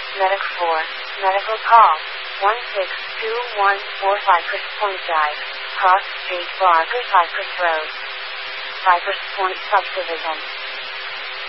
Medic 4, medical call, 16214 Cypress Point Drive, Cross Street Bar, Cypress Road, Cypress Point Subdivision.